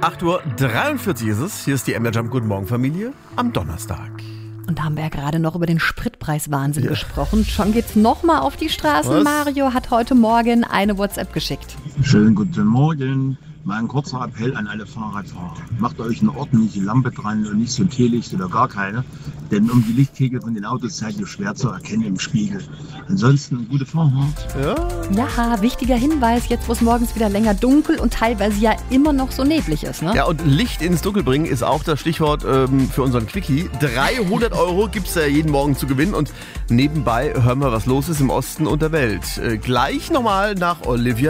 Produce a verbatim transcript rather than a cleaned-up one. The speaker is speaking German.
acht Uhr dreiundvierzig ist es. Hier ist die M J Jump. Guten Morgen, Familie, am Donnerstag. Und da haben wir ja gerade noch über den Spritpreiswahnsinn ja. gesprochen. Schon geht's nochmal auf die Straßen. Was? Mario hat heute Morgen eine WhatsApp geschickt. Schönen guten Morgen. Mal ein kurzer Appell an alle Fahrradfahrer. Macht euch eine ordentliche Lampe dran und nicht so ein Teelicht oder gar keine. Denn um die Lichtkegel von den Autos seid ihr schwer zu erkennen im Spiegel. Ansonsten eine gute Fahrrad. Ja. ja, wichtiger Hinweis, jetzt wo es morgens wieder länger dunkel und teilweise ja immer noch so neblig ist. Ne? Ja, und Licht ins Dunkel bringen ist auch das Stichwort ähm, für unseren Quickie. dreihundert Euro gibt es ja jeden Morgen zu gewinnen. Und nebenbei hören wir, was los ist im Osten und der Welt. Äh, gleich nochmal nach Olivia